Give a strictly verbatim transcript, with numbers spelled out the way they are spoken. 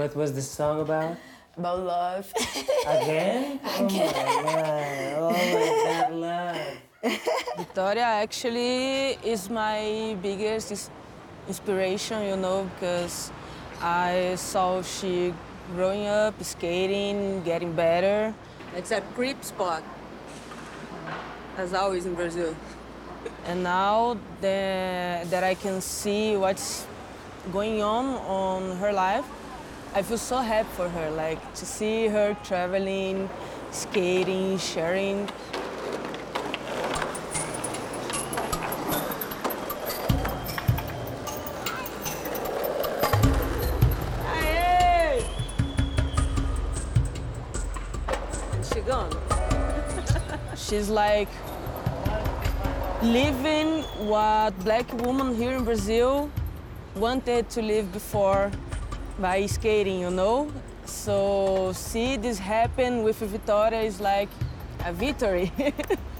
What was the song about? About love. Again? Again. Oh my God. Oh my God, love. Victoria actually is my biggest is- inspiration, you know, because I saw she growing up, skating, getting better. It's a creep spot, as always in Brazil. And now that, that I can see what's going on on her life, I feel so happy for her, like to see her traveling, skating, sharing. Aê! And she gone. She's like living what black women here in Brazil wanted to live before by skating, you know? So see this happen with Vitória is like a victory.